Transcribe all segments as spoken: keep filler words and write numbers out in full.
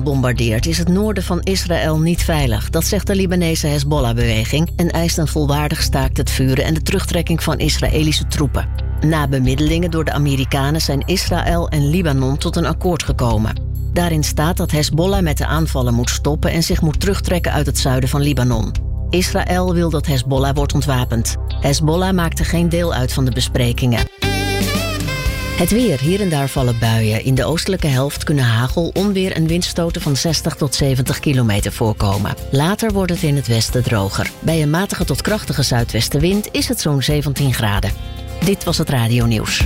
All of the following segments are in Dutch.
gebombardeerd is het noorden van Israël niet veilig. Dat zegt de Libanese Hezbollah-beweging en eist een volwaardig staakt het vuren en de terugtrekking van Israëlische troepen. Na bemiddelingen door de Amerikanen zijn Israël en Libanon tot een akkoord gekomen. Daarin staat dat Hezbollah met de aanvallen moet stoppen en zich moet terugtrekken uit het zuiden van Libanon. Israël wil dat Hezbollah wordt ontwapend. Hezbollah maakte geen deel uit van de besprekingen. Het weer. Hier en daar vallen buien. In de oostelijke helft kunnen hagel, onweer en windstoten van zestig tot zeventig kilometer voorkomen. Later wordt het in het westen droger. Bij een matige tot krachtige zuidwestenwind is het zo'n zeventien graden. Dit was het Radio Nieuws.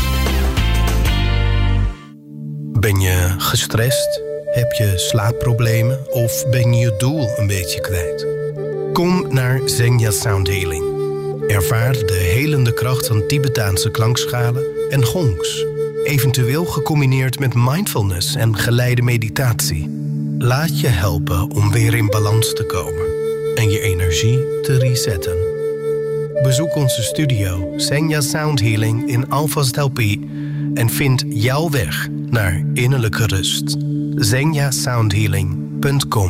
Ben je gestrest? Heb je slaapproblemen? Of ben je je doel een beetje kwijt? Kom naar Zengya Sound Healing. Ervaar de helende kracht van Tibetaanse klankschalen en gongs. Eventueel gecombineerd met mindfulness en geleide meditatie. Laat je helpen om weer in balans te komen en je energie te resetten. Bezoek onze studio Zengya Sound Healing in Alvast L P en vind jouw weg naar innerlijke rust. zengya sound healing punt com.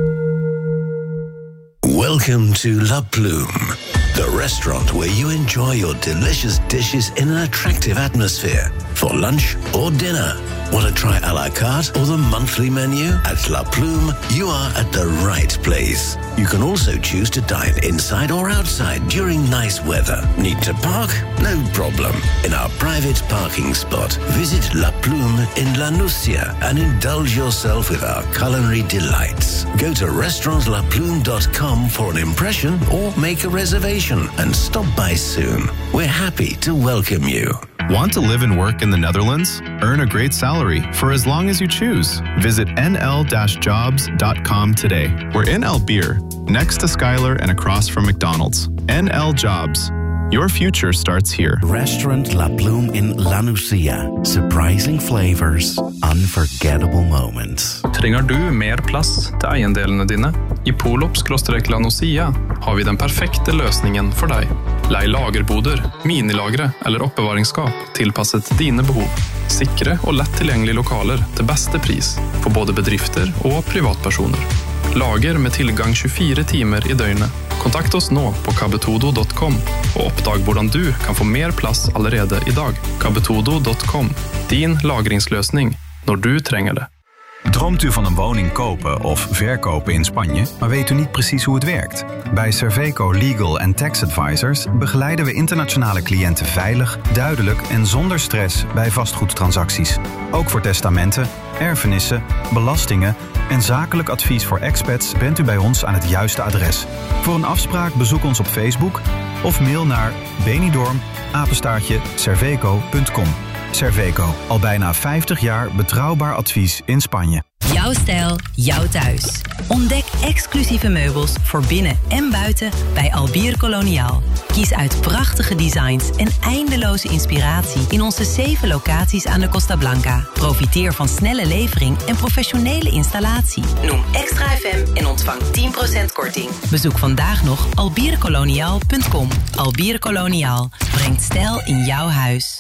Welcome to La Plume, the restaurant where you enjoy your delicious dishes in an attractive atmosphere. For lunch or dinner. Want to try à la carte or the monthly menu? At La Plume, you are at the right place. You can also choose to dine inside or outside during nice weather. Need to park? No problem. In our private parking spot, visit La Plume in La Nucia and indulge yourself with our culinary delights. Go to restaurant la plume dot com for an impression or make a reservation and stop by soon. We're happy to welcome you. Want to live and work in the Netherlands? Earn a great salary for as long as you choose. Visit n l dash jobs dot com today. We're in Albier, next to Skylar and across from McDonald's. N L Jobs. Your future starts here. Restaurant La Plume in La Nucia. Surprising flavors, unforgettable moments. Trenger du mer plass til eiendelene dine? I Polop-La Nucia har vi den perfekte løsningen for deg. Lei lagerboder, minilagre eller oppbevaringsskap tilpasset dine behov. Sikre og lett tilgjengelige lokaler til beste pris for både bedrifter og privatpersoner. Lager med tilgang tjuefire timer i døgnet. Kontakt oss nå på kabetodo dot com og oppdag hvordan du kan få mer plass allerede i dag. kabetodo dot com. Din lagringsløsning når du trenger det. Droomt u van een woning kopen of verkopen in Spanje, maar weet u niet precies hoe het werkt? Bij Serveco Legal and Tax Advisors begeleiden we internationale cliënten veilig, duidelijk en zonder stress bij vastgoedtransacties. Ook voor testamenten, erfenissen, belastingen en zakelijk advies voor expats bent u bij ons aan het juiste adres. Voor een afspraak bezoek ons op Facebook of mail naar benidorm apenstaartje serveco punt com. Serveco, al bijna vijftig jaar betrouwbaar advies in Spanje. Jouw stijl, jouw thuis. Ontdek exclusieve meubels voor binnen en buiten bij Albier Koloniaal. Kies uit prachtige designs en eindeloze inspiratie in onze zeven locaties aan de Costa Blanca. Profiteer van snelle levering en professionele installatie. Noem Extra F M en ontvang tien procent korting. Bezoek vandaag nog albierkoloniaal punt com. Albier Koloniaal brengt stijl in jouw huis.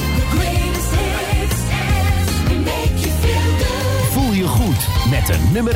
Voel je goed met een nummer